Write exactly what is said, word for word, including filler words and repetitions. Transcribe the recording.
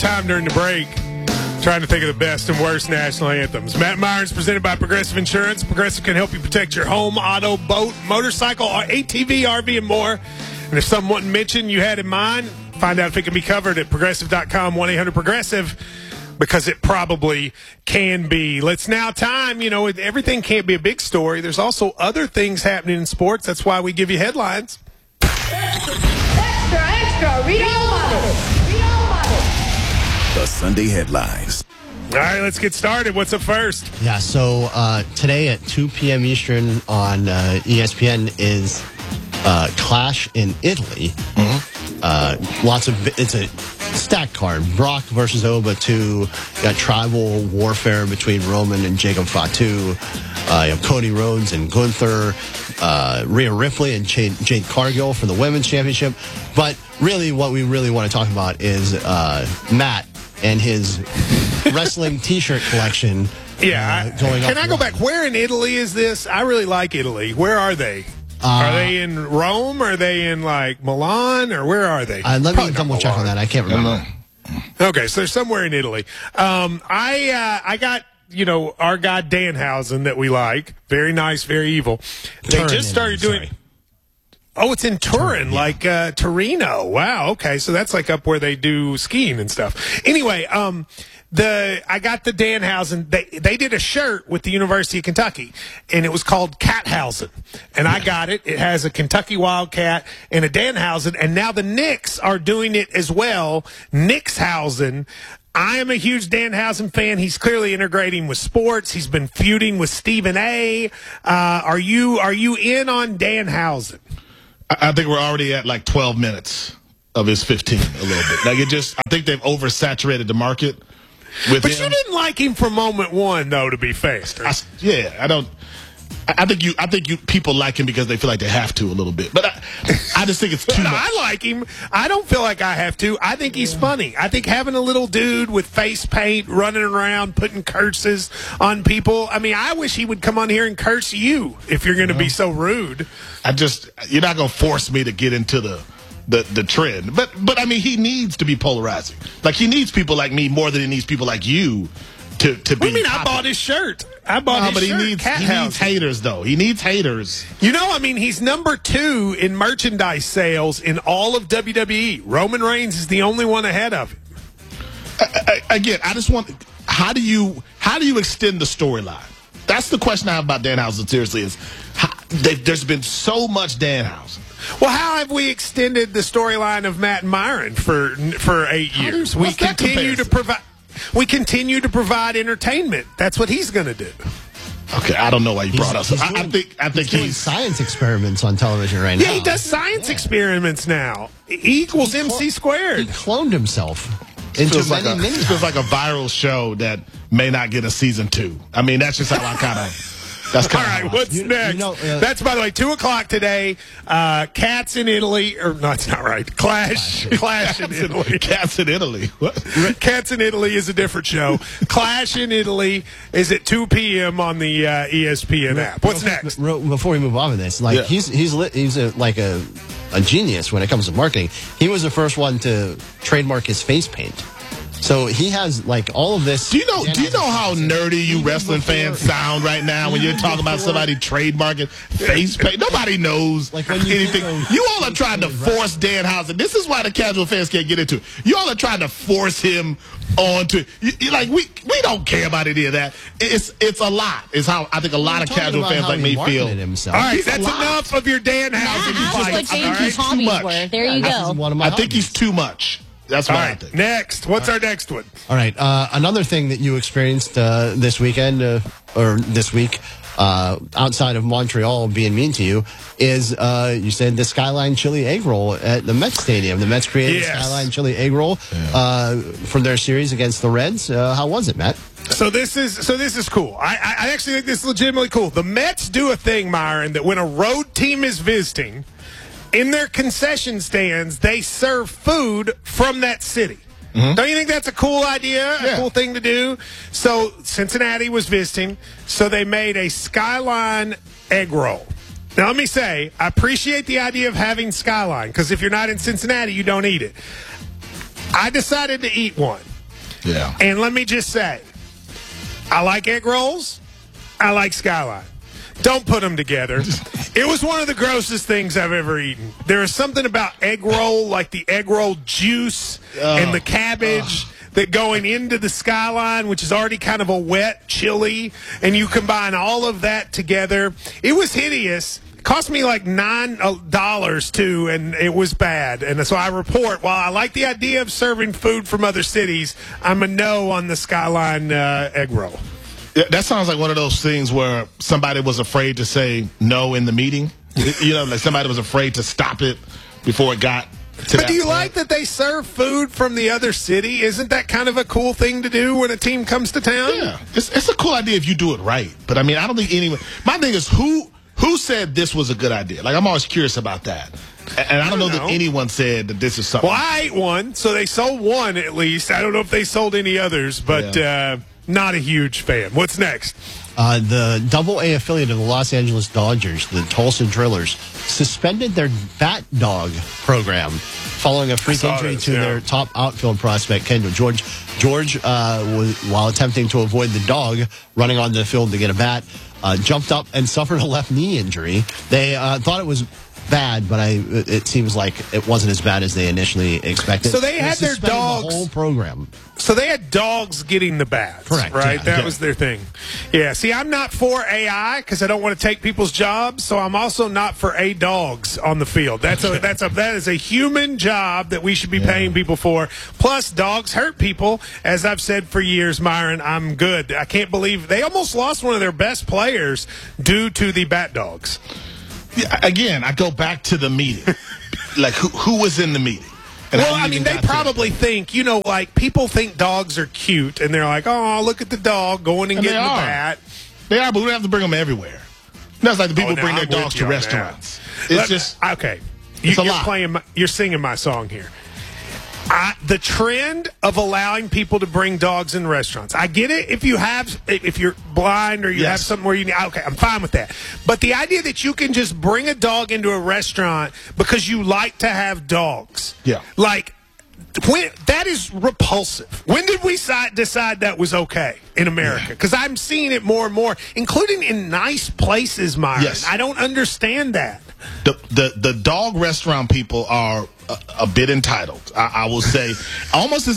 time during the break trying to think of the best and worst national anthems. Matt Myers presented by Progressive Insurance. Progressive can help you protect your home, auto, boat, motorcycle, A T V, R V, and more. And if someone mentioned you had in mind, find out if it can be covered at progressive dot com, one eight hundred progressive, because it probably can be. Let's now time, you know, everything can't be a big story. There's also other things happening in sports. That's why we give you headlines. Extra, extra, read all about it. Read all about it. The Sunday headlines. All right, let's get started. What's up first? Yeah, so uh, today at two p.m. Eastern on uh, E S P N is uh, Clash in Italy. Mm-hmm. Uh, lots of it's a stacked card. Brock versus Oba two. Got tribal warfare between Roman and Jacob Fatu. Uh, you have Cody Rhodes and Gunther. Uh, Rhea Ripley and Jade, Jade Cargill for the women's championship. But really, what we really want to talk about is uh, Matt and his wrestling T-shirt collection. Yeah, uh, going can I go line. back? Where in Italy is this? I really like Italy. Where are they? Uh, are they in Rome? Are they in like Milan? Or where are they? Uh, let Probably me double check on that. I can't remember. Okay, so they're somewhere in Italy. Um, I uh, I got you know our guy Danhausen that we like. Very nice, very evil. They Turin, just started doing. sorry. Oh, it's in Turin, Turin, yeah. like uh, Torino. Wow. Okay, so that's like up where they do skiing and stuff. Anyway, um, the I got the Danhausen. They they did a shirt with the University of Kentucky, and it was called Cathausen. And I got it. It has a Kentucky Wildcat and a Danhausen, and now the Knicks are doing it as well. Knickshausen. I am a huge Danhausen fan. He's clearly integrating with sports. He's been feuding with Stephen A. Uh, are you are you in on Danhausen? I think we're already at like twelve minutes of his fifteen a little bit. Like it just, I think they've oversaturated the market with But him. you didn't like him from moment one, though, to be fair. I, yeah, I don't. I think you. I think you. People like him because they feel like they have to a little bit. But I, I just think it's too much. I like him. I don't feel like I have to. I think he's funny. I think having a little dude with face paint running around putting curses on people. I mean, I wish he would come on here and curse you if you're going to be so rude. I just. You're not going to force me to get into the. The, the trend. But, but I mean, he needs to be polarizing. Like, he needs people like me more than he needs people like you to, to be. What do you mean? popular. I bought his shirt. I bought No, his but shirt. he needs, Cat he House. needs haters, though. He needs haters. You know, I mean, he's number two in merchandise sales in all of W W E. Roman Reigns is the only one ahead of him. I, I, again, I just want. How do you how do you extend the storyline? That's the question I have about Danhausen. Seriously, is how, they, there's been so much Danhausen. Well, how have we extended the storyline of Matt Myron for for eight years? We what's that continue to comparison? provide. We continue to provide entertainment. That's what he's going to do. Okay, I don't know why you brought us. He's I, I doing- think I think He's doing he's. science experiments on television right now. Yeah, he does science experiments now. E equals M C He squared. cloned himself into Feels like, many, a, many feels like a viral show that may not get a season two. I mean, that's just how I kind of. That's All kind right, of. what's You- you next? know, uh, That's, by the way, two o'clock today. Uh, Cats in Italy. Or, no, it's not right. Clash. Clash in Italy. Cats in Italy. What? Cats in Italy is a different show. Clash in Italy is at two p.m. on the uh, E S P N app. What's next? Ro- Before we move on with this, like Yeah. he's he's li- he's a, like a a genius when it comes to marketing. He was the first one to trademark his face paint. So he has like all of this. Do you know? Do you know how nerdy you wrestling fans sound right now when you're talking about somebody trademarking face paint? Nobody knows Like when you anything. think of- You all are trying to force Danhausen. This is why the casual fans can't get into it. You all are trying to force him onto. You, you, like we we don't care about any of that. It's it's a lot. It's how I think a lot of Talking casual about fans how like he me marketed feel. Himself. All right, He's a that's lot. enough of your Danhausen Matt asked what fights. J All and right, Q's too hobbies much. were. There you This go. is one of my I think he's hobbies. too much. That's what All I right, think. next. What's our next one? All right. Uh, another thing that you experienced uh, this weekend uh, or this week, uh, outside of Montreal being mean to you, is uh, you said the Skyline Chili Egg Roll at the Mets Stadium. The Mets created Yes. the Skyline Chili Egg Roll uh, for their series against the Reds. Uh, how was it, Matt? So this is so this is cool. I, I I actually think this is legitimately cool. The Mets do a thing, Myron, that when a road team is visiting, in their concession stands, they serve food from that city. Mm-hmm. Don't you think that's a cool idea, a Yeah. cool thing to do? So Cincinnati was visiting, so they made a Skyline egg roll. Now, let me say, I appreciate the idea of having Skyline, because if you're not in Cincinnati, you don't eat it. I decided to eat one. Yeah. And let me just say, I like egg rolls. I like Skyline. Don't put them together. It was one of the grossest things I've ever eaten. There is something about egg roll, like the egg roll juice Oh. and the cabbage. Oh. That going into the Skyline, which is already kind of a wet chili, and you combine all of that together. It was hideous. It cost me like nine dollars too, and it was bad. And so I report, while I like the idea of serving food from other cities, I'm a no on the Skyline uh, egg roll. Yeah, that sounds like one of those things where somebody was afraid to say no in the meeting. You know, like somebody was afraid to stop it before it got to But do you point. like that they serve food from the other city? Isn't that kind of a cool thing to do when a team comes to town? Yeah, it's, it's a cool idea if you do it right. But I mean, I don't think anyone. My thing is who who said this was a good idea. Like I'm always curious about that, and I don't, I don't know, know that anyone said that this is something. Well, I ate one, so they sold one at least. I don't know if they sold any others, but Yeah. uh, not a huge fan. What's next? Uh, the Double A affiliate of the Los Angeles Dodgers, the Tulsa Drillers, suspended their bat dog program following a freak saw injury this, to yeah. their top outfield prospect, Kendall George. George, uh, was, while attempting to avoid the dog running on the field to get a bat, uh, jumped up and suffered a left knee injury. They uh, thought it was bad, but I it seems like it wasn't as bad as they initially expected. So they had their suspended dogs- the whole program. So they had dogs getting the bats, Correct, right? yeah, that yeah. was their thing. Yeah. See, I'm not for A I because I don't want to take people's jobs. So I'm also not for a dogs on the field. That's a that's a that is a human job that we should be paying people for. Plus, dogs hurt people, as I've said for years. Myron, I'm good. I can't believe they almost lost one of their best players due to the bat dogs. Yeah, again, I go back to the meeting. Like who who was in the meeting? And Well, how you I mean, even they got to probably think, you know, like people think dogs are cute, and they're like, "Oh, look at the dog going and, And getting they the are. bat." They are, but we don't have to bring them everywhere. That's like the people Oh, no, bring their I'm with dogs you to on that. restaurants. Let- It's just okay. You, it's a you're lot. playing. My, you're singing my song here. I, the trend of allowing people to bring dogs in restaurants. I get it if you have, if you're blind or you Yes. have something where you need. Okay, I'm fine with that. But the idea that you can just bring a dog into a restaurant because you like to have dogs, Yeah. like. When, that is repulsive. When did we si- decide that was okay in America? Because I'm seeing it more and more, including in nice places, Myron. Yes. I don't understand that. the the the dog restaurant people are a, a bit entitled. I, I will say, almost as